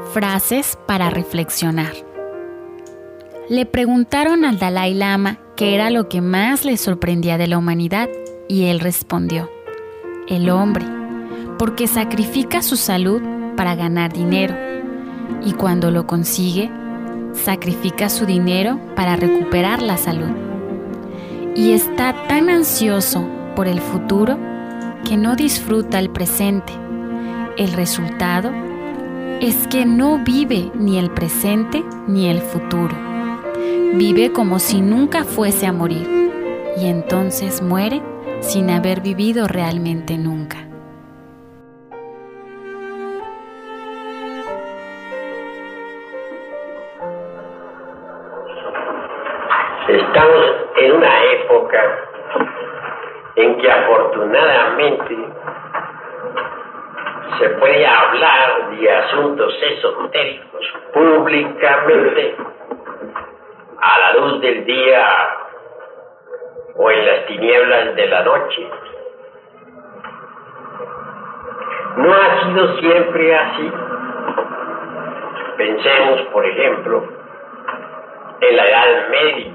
Frases para reflexionar. Le preguntaron al Dalai Lama qué era lo que más le sorprendía de la humanidad y él respondió: el hombre, porque sacrifica su salud para ganar dinero y cuando lo consigue, sacrifica su dinero para recuperar la salud. Y está tan ansioso por el futuro que no disfruta el presente. El resultado es que no vive ni el presente ni el futuro. Vive como si nunca fuese a morir y entonces muere sin haber vivido realmente nunca. Estamos en una época en que afortunadamente se puede hablar de asuntos esotéricos públicamente a la luz del día o en las tinieblas de la noche. No ha sido siempre así. Pensemos, por ejemplo, en la Edad Media,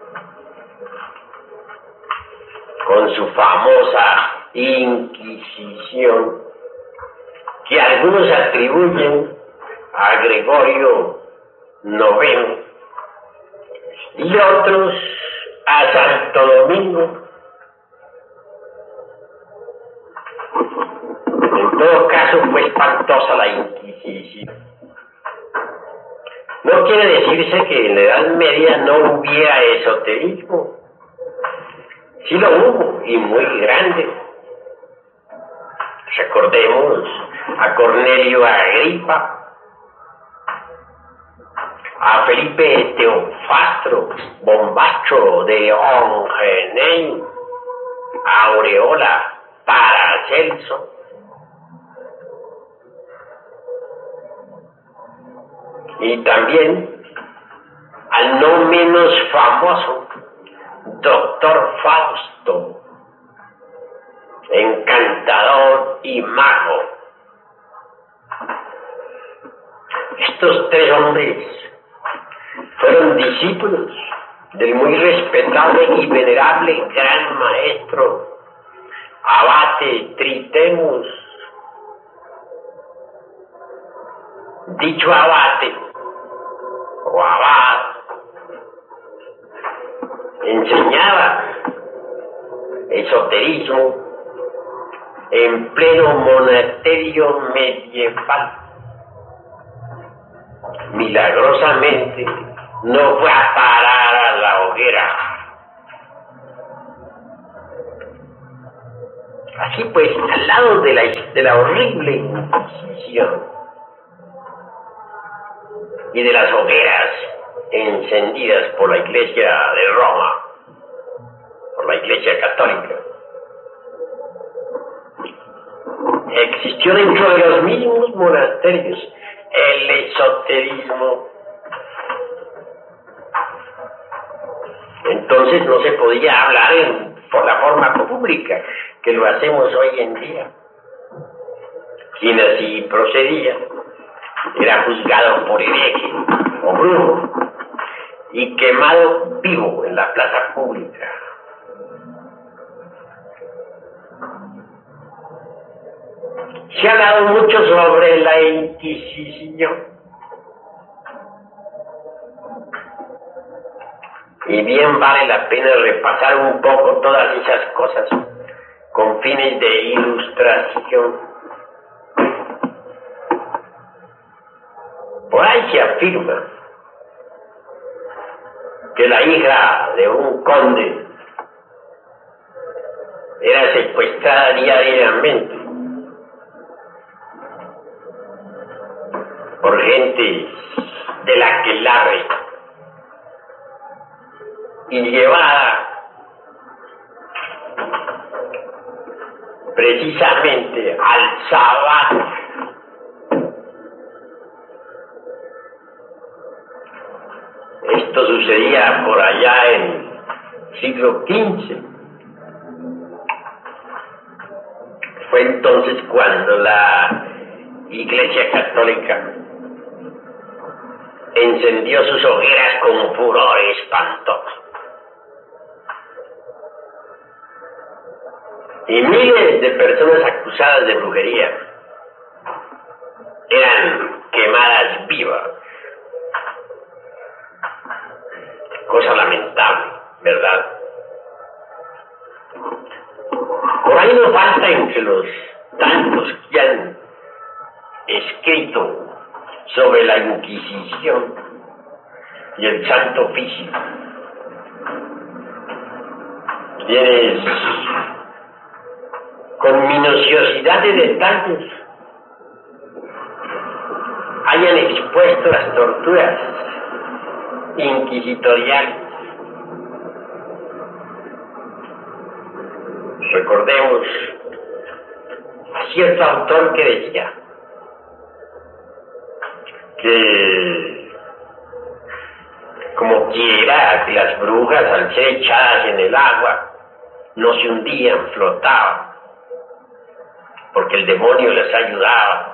con su famosa Inquisición, que algunos atribuyen a Gregorio IX y otros a Santo Domingo. En todo caso fue espantosa la Inquisición. No quiere decirse que en la Edad Media no hubiera esoterismo. Sí lo hubo, y muy grande. Recordemos a Cornelio Agripa, a Felipe Teofastro Bombacho de Ongenay, a Aureola Paracelso, y también al no menos famoso Doctor Fausto, encantador y mago. Estos tres hombres fueron discípulos del muy respetable y venerable gran maestro Abate Tritemus. Dicho abate o abad enseñaba esoterismo en pleno monasterio medieval. Milagrosamente no fue a parar a la hoguera. Así pues, al lado de la horrible Inquisición y de las hogueras encendidas por la Iglesia de Roma, por la Iglesia Católica, existió dentro de los mismos monasterios el esoterismo. Entonces no se podía hablar por la forma pública que lo hacemos hoy en día. Quien así procedía era juzgado por hereje o brujo y quemado vivo en la plaza pública. Se ha hablado mucho sobre la Inquisición. Y bien vale la pena repasar un poco todas esas cosas con fines de ilustración. Por ahí se afirma que la hija de un conde era secuestrada diariamente por gente de la aquelarre y llevada precisamente al Sabbat. Esto sucedía por allá en el siglo XV. Fue entonces cuando la Iglesia Católica encendió sus hogueras con furor espantoso. Y miles de personas acusadas de brujería eran quemadas vivas. Cosa lamentable, ¿verdad? Por ahí no falta entre los tantos que han escrito sobre la Inquisición y el Santo Oficio, quienes con minuciosidad de detalles hayan expuesto las torturas inquisitoriales. Recordemos a cierto autor que decía que como quiera que las brujas, al ser echadas en el agua, no se hundían, flotaban, porque el demonio les ayudaba.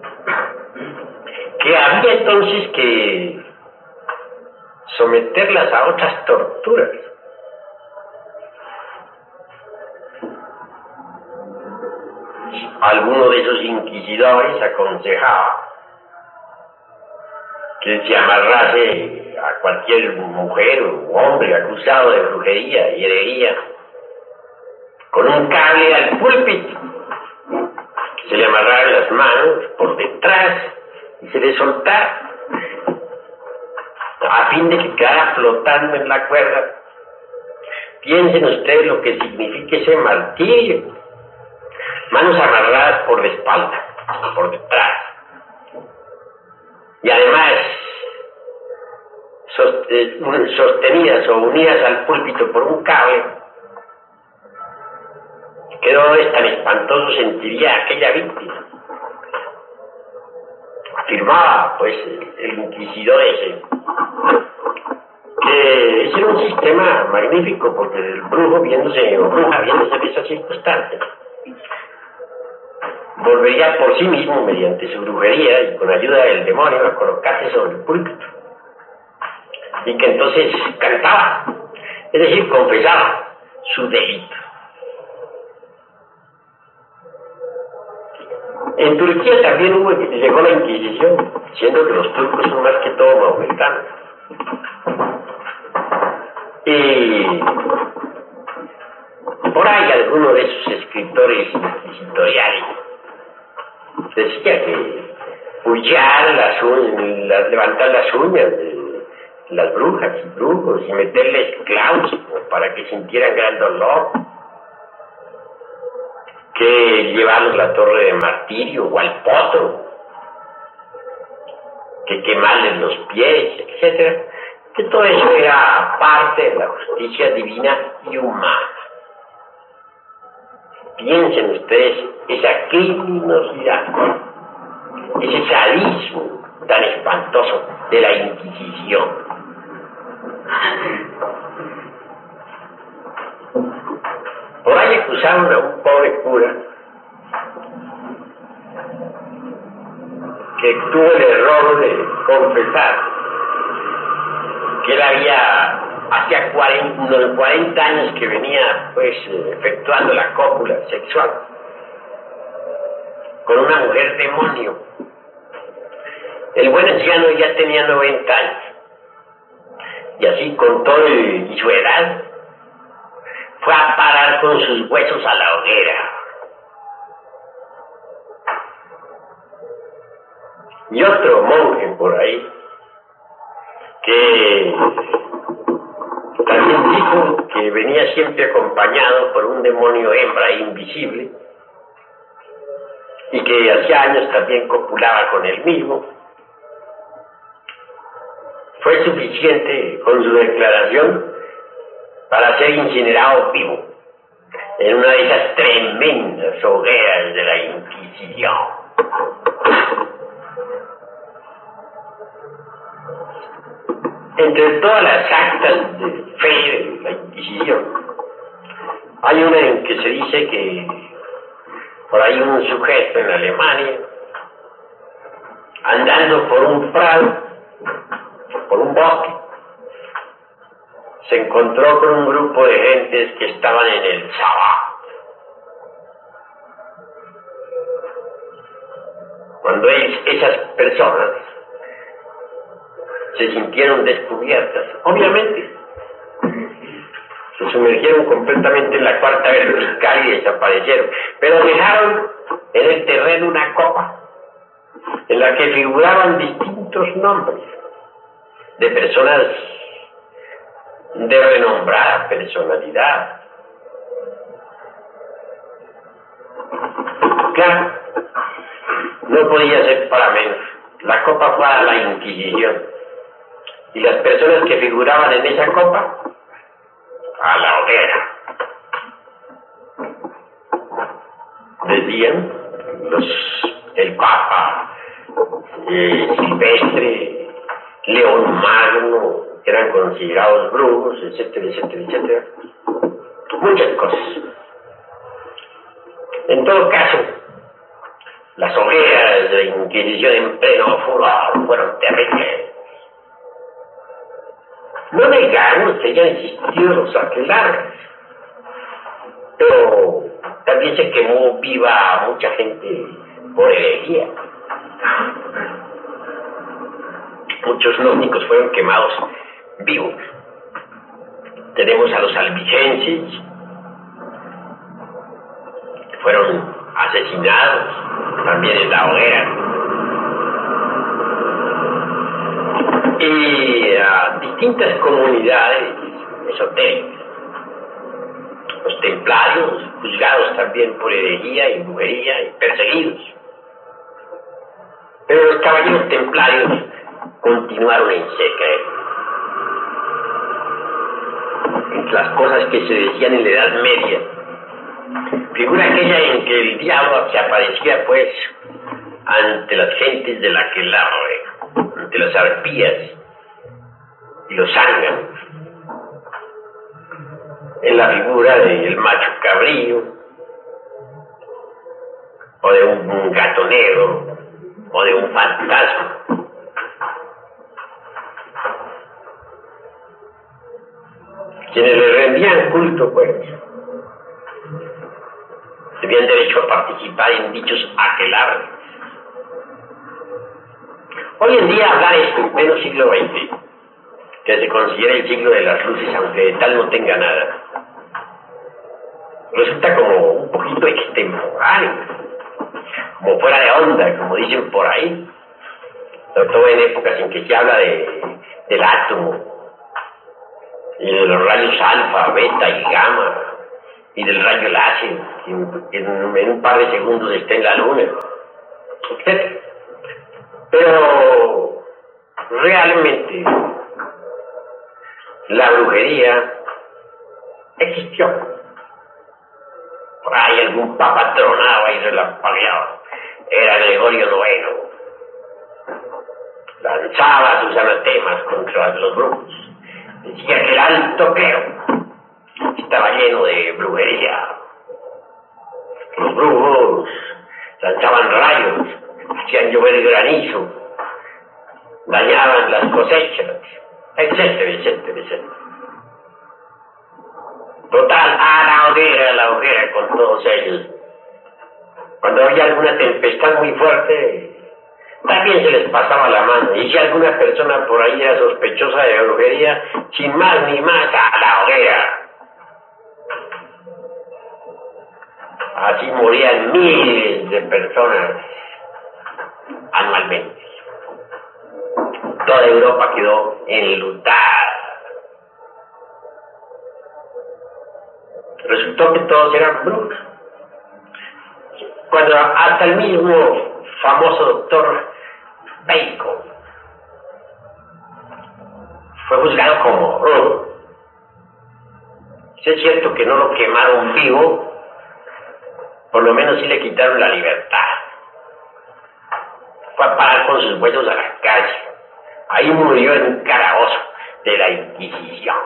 Que había entonces que someterlas a otras torturas. Alguno de esos inquisidores aconsejaba que se amarrase a cualquier mujer o hombre acusado de brujería y herería con un cable al púlpito, que se le amarrara las manos por detrás y se le soltara, a fin de que quedara flotando en la cuerda. Piensen ustedes lo que significa ese martirio. Manos amarradas por la espalda, por detrás. Y además sostenidas o unidas al púlpito por un cable. ¿Qué dolor es tan espantoso sentiría aquella víctima? Afirmaba, pues, el inquisidor ese, que ese era un sistema magnífico, porque el brujo viéndose, o bruja viéndose en esas circunstancias, volvería por sí mismo, mediante su brujería y con ayuda del demonio, a colocarse sobre el púlpito. Y que entonces cantaba, es decir, confesaba su delito. En Turquía también llegó la Inquisición, siendo que los turcos son más que todo mahometanos. Y por ahí alguno de esos escritores inquisitoriales decía que pullar las uñas, levantar las uñas de las brujas y brujos y meterles clavos para que sintieran gran dolor, que llevarlos a la torre de martirio o al potro, que quemarles los pies, etc. Que todo eso era parte de la justicia divina y humana. Piensen ustedes esa criminosidad, ese sadismo tan espantoso de la Inquisición. Por ahí acusaron a un pobre cura que tuvo el error de confesar que él hacía 40 años que venía pues efectuando la cópula sexual con una mujer demonio. El buen anciano ya tenía 90 años y así con todo y su edad fue a parar con sus huesos a la hoguera. Y otro monje por ahí que también dijo que venía siempre acompañado por un demonio hembra invisible y que hacía años también copulaba con él mismo. Fue suficiente con su declaración para ser incinerado vivo en una de esas tremendas hogueras de la Inquisición. Entre todas las actas de fe de la Inquisición, hay una en que se dice que por ahí un sujeto en Alemania, andando por un prado, por un bosque. Se encontró con un grupo de gentes que estaban en el sabbat. Cuando esas personas se sintieron descubiertas, obviamente, se sumergieron completamente en la cuarta vertical y desaparecieron, pero dejaron en el terreno una copa en la que figuraban distintos nombres de personas de renombrada personalidad. Claro, no podía ser para menos. La copa fue a la Inquisición y las personas que figuraban en esa copa a la hoguera. Decían el Papa, Silvestre, León Magno, que eran considerados brujos, etcétera, etcétera, etcétera. Muchas cosas. En todo caso, las hogueras de Inquisición en pleno furor fueron terribles. No negamos que hayan existido los aquelarres, pero también se quemó viva a mucha gente por herejía. Muchos gnósticos fueron quemados vivos. Tenemos a los albigenses, que fueron asesinados también en la hoguera. Y a distintas comunidades esotéricas. Los templarios, juzgados también por herejía y brujería y perseguidos. Pero los caballeros templarios continuaron en secreto. Entre las cosas que se decían en la Edad Media, figura aquella en que el diablo se aparecía pues ante las gentes de la aquelarre, ante las arpías y los zánganos, en la figura del macho cabrío, o de un gato negro, o de un fantasma. Quienes le rendían culto, pues, tenían derecho a participar en dichos aquelarres. Hoy en día hablar esto en pleno siglo XX, que se considera el siglo de las luces, aunque de tal no tenga nada, resulta como un poquito extemporáneo, como fuera de onda, como dicen por ahí, sobre todo en épocas en que se habla del átomo, y de los rayos alfa, beta y gamma, y del rayo láser, que en un par de segundos está en la luna, etc. Pero realmente la brujería existió. Por ahí algún papa tronaba y relampagueaba. Era Gregorio IX. Lanzaba sus anatemas contra los brujos. Decía que el alto clero estaba lleno de brujería. Los brujos lanzaban rayos, hacían llover granizo, dañaban las cosechas, etcétera, etcétera, etcétera. Total, a la hoguera con todos ellos. Cuando había alguna tempestad muy fuerte, también se les pasaba la mano. Y si alguna persona por ahí era sospechosa de brujería, sin más ni más, a la hoguera. Así morían miles de personas anualmente. Toda Europa quedó enlutada. Resultó que todos eran brujos. Cuando hasta el mismo famoso doctor Bacon fue juzgado como brujo. Si es cierto que no lo quemaron vivo, por lo menos sí le quitaron la libertad. Fue a parar con sus huesos a la calle. Ahí murió en un calabozo de la Inquisición.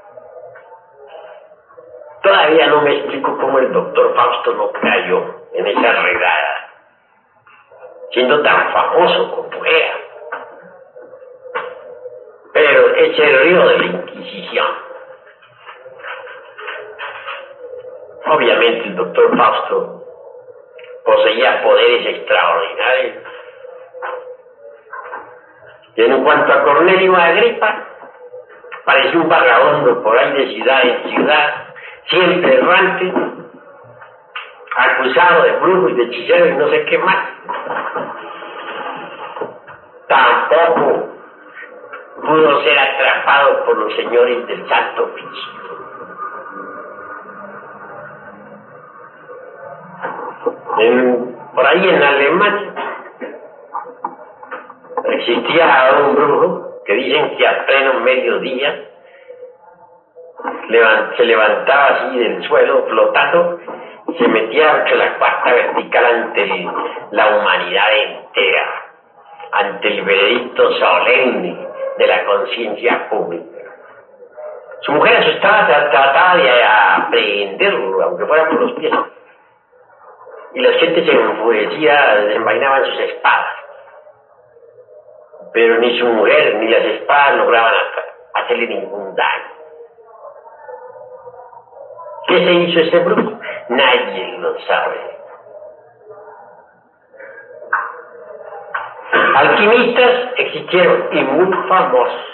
Todavía no me explico cómo el doctor Fausto no cayó en esa redada, siendo tan famoso como era. Él se rió de la Inquisición. Obviamente el doctor Fausto poseía poderes extraordinarios. Y en cuanto a Cornelio Agripa, parecía un vagabundo por ahí de ciudad en ciudad, siempre errante, acusado de brujo y de hechicero y no sé qué más. Tampoco pudo ser atrapado por los señores del Santo Oficio. Por ahí en Alemania existía un brujo que dicen que a pleno mediodía se levantaba así del suelo flotando y se metía entre la cuarta vertical ante la humanidad entera, ante el veredicto solemne de la conciencia pública. Su mujer asustada trataba de aprehenderlo, aunque fuera por los pies, y la gente se enfurecía, desenvainaban sus espadas. Pero ni su mujer ni las espadas lograban hacerle ningún daño. ¿Qué se hizo ese brujo? Nadie lo sabe. Alquimistas existieron y muy famosos.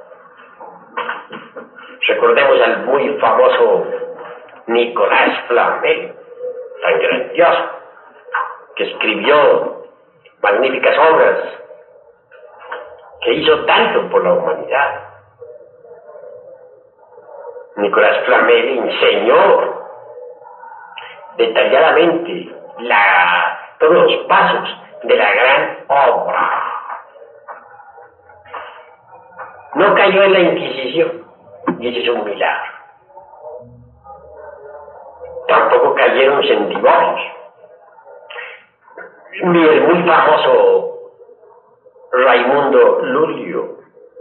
Recordemos al muy famoso Nicolás Flamel, tan grandioso, que escribió magníficas obras, que hizo tanto por la humanidad. Nicolás Flamel enseñó detalladamente todos los pasos de la gran obra. No cayó en la Inquisición, y ese es un milagro. Tampoco cayeron centibonios, ni el muy famoso Raimundo Lulio.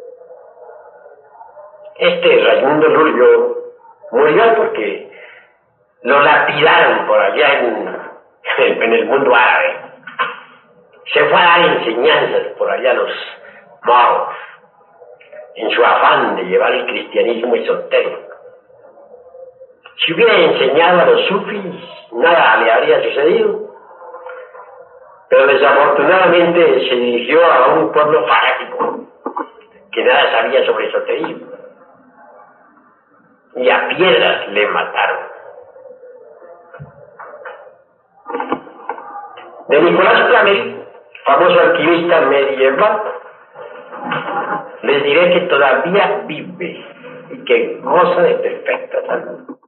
Raimundo Lulio murió porque lo lapidaron por allá en el mundo árabe. Se fue a dar enseñanzas por allá a los moros, en su afán de llevar el cristianismo esotérico. Si hubiera enseñado a los sufis, nada le habría sucedido. Pero desafortunadamente se dirigió a un pueblo fanático que nada sabía sobre esoterismo. Y a piedras le mataron. De Nicolás Flamel, famoso alquimista medieval, les diré que todavía vive y que goza de perfecta salud.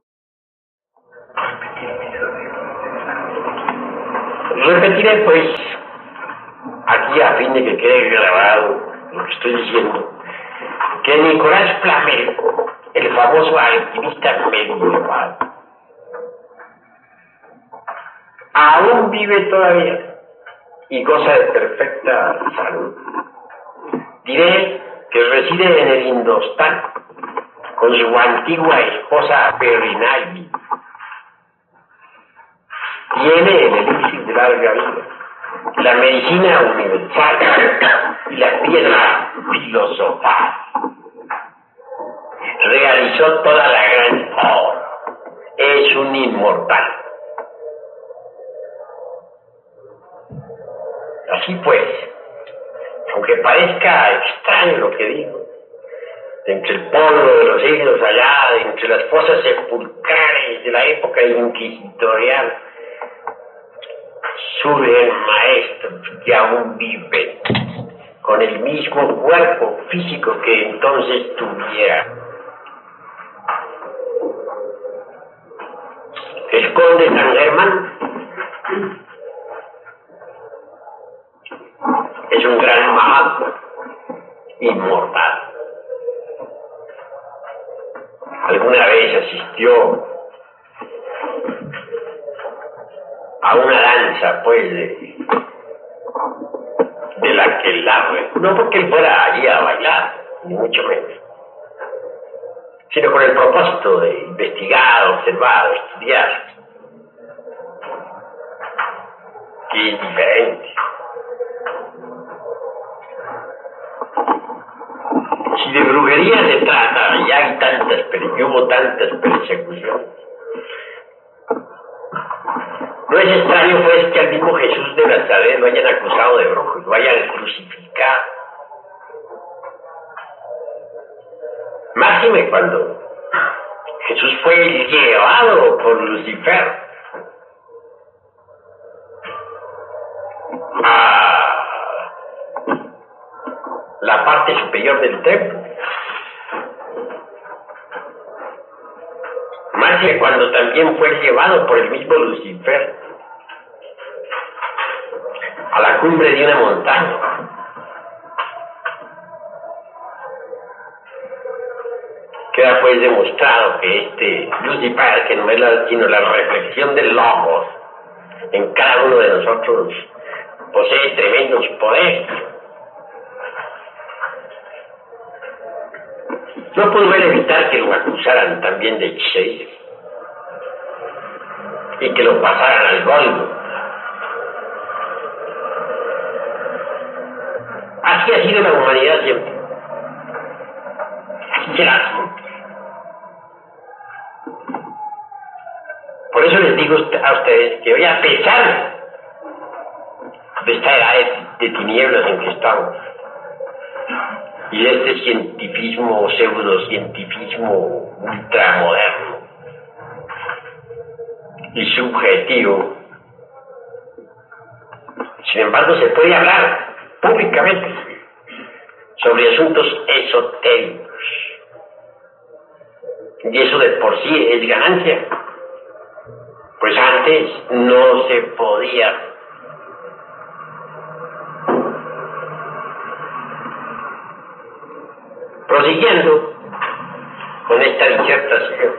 Repetiré pues, aquí a fin de que quede grabado lo que estoy diciendo, que Nicolás Flamel, el famoso alquimista medieval, aún vive todavía y goza de perfecta salud. Diré que reside en el Indostán con su antigua esposa Perrinaghi. Tiene el elixir de larga vida, la medicina universal y la piedra filosofal. Realizó toda la gran obra. Es un inmortal. Así pues, aunque parezca extraño lo que digo, de entre el polvo de los siglos allá, de entre las fosas sepulcrales de la época inquisitorial, surgen maestros que aún viven con el mismo cuerpo físico que entonces tuvieran. El conde San Germán es un gran mahatma inmortal. Alguna vez asistió a una danza, pues, de la que no porque él fuera allí a bailar, ni mucho menos, sino con el propósito de investigar, observar, estudiar, que es diferente. Si de brujería se trata, y hubo tantas persecuciones, no es extraño pues que al mismo Jesús de Nazaret lo hayan acusado de brujo y lo hayan crucificado. Máxime cuando Jesús fue llevado por Lucifer a la parte superior del templo. Máxime cuando también fue llevado por el mismo Lucifer a la cumbre de una montaña. Queda pues demostrado que este Lucifer, que no es sino la reflexión del Logos en cada uno de nosotros, posee tremendos poderes. No pudo él evitar que lo acusaran también de hechicero y que lo pasaran al Gólgota. Así ha sido la humanidad siempre. Así será siempre. Por eso les digo a ustedes que hoy, a pesar de esta edad de tinieblas en que estamos, y de este cientifismo, pseudocientifismo ultramoderno y subjetivo, sin embargo se puede hablar públicamente sobre asuntos esotéricos, y eso de por sí es ganancia, pues antes no se podía. Prosiguiendo con esta disertación,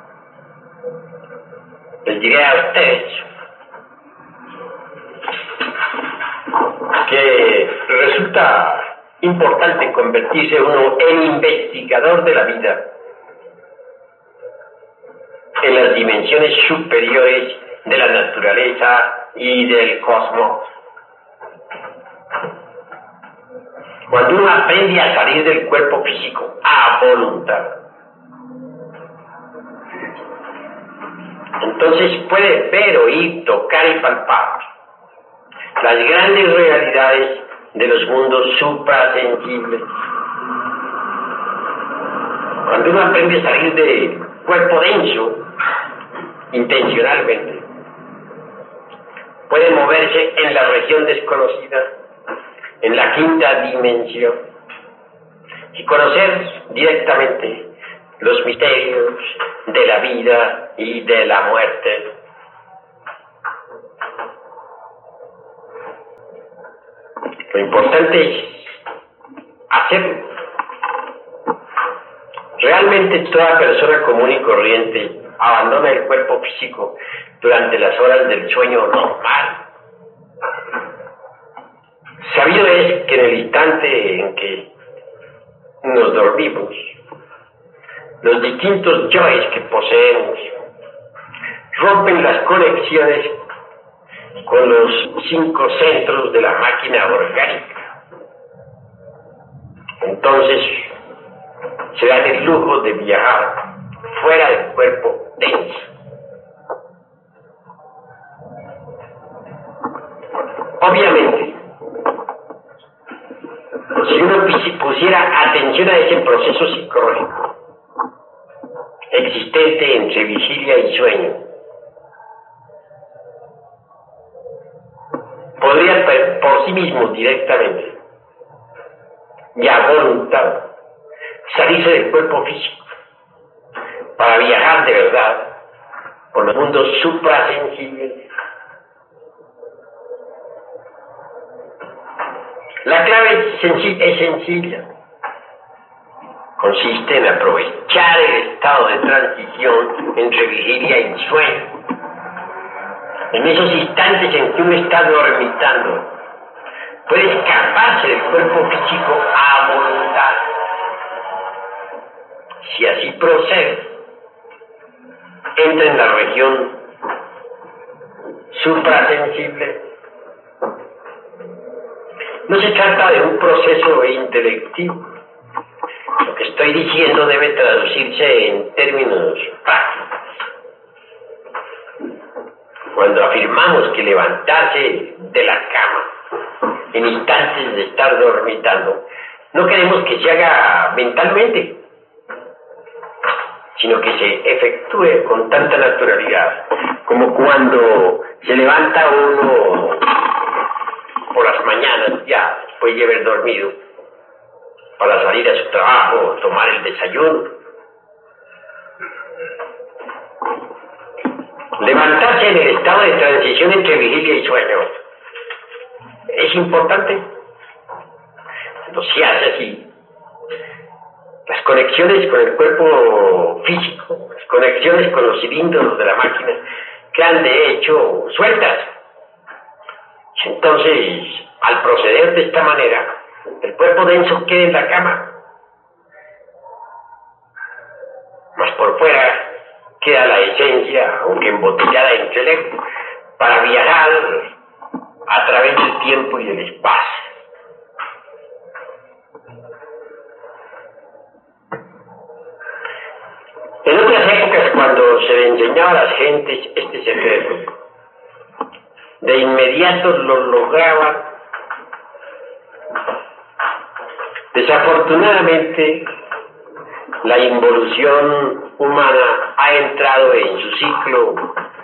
les diré a ustedes que resulta importante convertirse uno en investigador de la vida en las dimensiones superiores de la naturaleza y del cosmos. Cuando uno aprende a salir del cuerpo físico a voluntad, entonces puede ver, oír, tocar y palpar las grandes realidades de los mundos suprasensibles. Cuando uno aprende a salir del cuerpo denso intencionalmente, puede moverse en la región desconocida, en la quinta dimensión, y conocer directamente los misterios de la vida y de la muerte. Lo importante es hacerlo. Realmente toda persona común y corriente abandona el cuerpo físico durante las horas del sueño normal. Sabido es que en el instante en que nos dormimos, los distintos yoes que poseemos rompen las conexiones con los 5 centros de la máquina orgánica. Entonces se dan el lujo de viajar fuera del cuerpo denso. Obviamente, si uno pusiera atención a ese proceso psicológico existente entre vigilia y sueño, podría por sí mismo directamente y a voluntad salirse del cuerpo físico para viajar de verdad por los mundos suprasensibles. La clave es sencilla. Consiste en aprovechar el estado de transición entre vigilia y sueño. En esos instantes en que uno está dormitando, puede escaparse del cuerpo físico a voluntad. Si así procede, entra en la región suprasensible. No se trata de un proceso intelectivo, que estoy diciendo debe traducirse en términos prácticos. Cuando afirmamos que levantarse de la cama en instantes de estar dormitando, no queremos que se haga mentalmente, sino que se efectúe con tanta naturalidad, como cuando se levanta uno por las mañanas, ya después de haber dormido, para salir a su trabajo, tomar el desayuno. Levantarse en el estado de transición entre vigilia y sueño es importante. Cuando se hace así, las conexiones con el cuerpo físico, las conexiones con los cilindros de la máquina, quedan de hecho sueltas. Entonces, al proceder de esta manera, el cuerpo denso queda en la cama, mas por fuera queda la esencia, aunque embotellada entre el ego, para viajar a través del tiempo y del espacio. En otras épocas, cuando se le enseñaba a las gentes este secreto, de inmediato lo lograban. Desafortunadamente, la involución humana ha entrado en su ciclo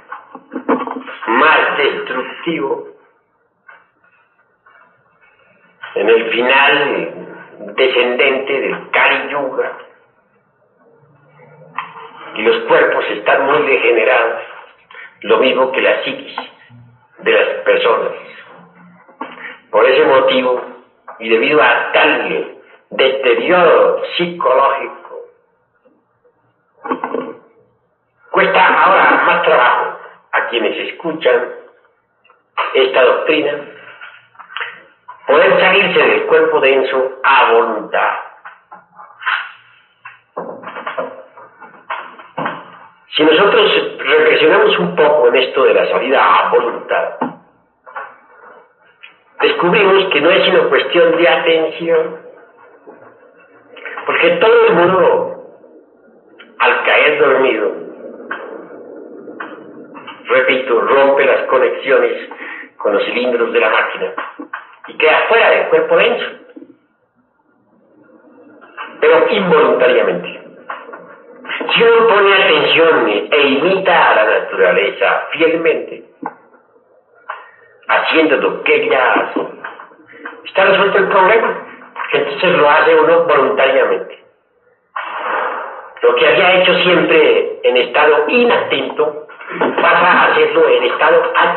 más destructivo, en el final descendente del Kali Yuga, y los cuerpos están muy degenerados, lo mismo que la psiquis de las personas. Por ese motivo, y debido a tal deterioro psicológico, cuesta ahora más trabajo a quienes escuchan esta doctrina poder salirse del cuerpo denso a voluntad. Si nosotros reflexionamos un poco en esto de la salida a voluntad, descubrimos que no es sino cuestión de atención, porque todo el mundo, al caer dormido, repito, rompe las conexiones con los cilindros de la máquina y queda fuera del cuerpo denso, pero involuntariamente. Si uno pone atención e imita a la naturaleza fielmente, haciendo lo que ella hace, está resuelto el problema, porque entonces lo hace uno voluntariamente. Lo que había hecho siempre en estado inatento, pasa a hacerlo en estado atento.